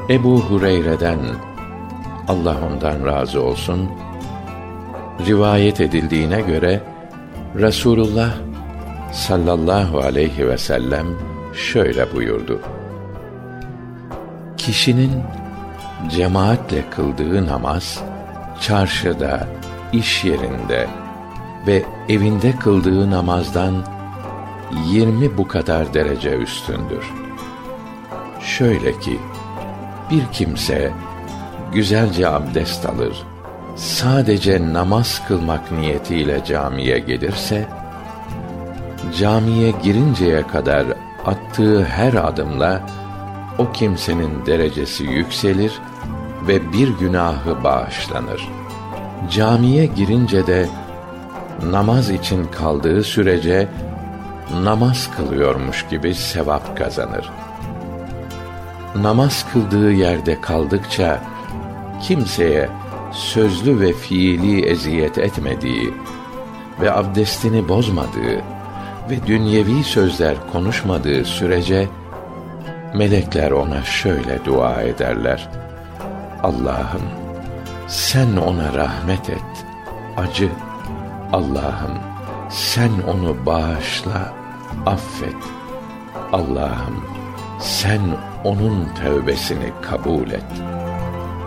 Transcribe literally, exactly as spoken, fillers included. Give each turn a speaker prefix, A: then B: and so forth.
A: Ebu Hureyre'den, Allah ondan razı olsun, rivayet edildiğine göre Resulullah sallallahu aleyhi ve sellem şöyle buyurdu: Kişinin cemaatle kıldığı namaz, çarşıda, iş yerinde ve evinde kıldığı namazdan yirmi bu kadar derece üstündür. Şöyle ki, bir kimse güzelce abdest alır, sadece namaz kılmak niyetiyle camiye gelirse, camiye girinceye kadar attığı her adımla o kimsenin derecesi yükselir ve bir günahı bağışlanır. Camiye girince de namaz için kaldığı sürece namaz kılıyormuş gibi sevap kazanır. Namaz kıldığı yerde kaldıkça kimseye sözlü ve fiili eziyet etmediği ve abdestini bozmadığı ve dünyevi sözler konuşmadığı sürece melekler ona şöyle dua ederler: Allah'ım, sen ona rahmet et, acı. Allah'ım, sen onu bağışla, affet. Allah'ım, sen onun tövbesini kabul et.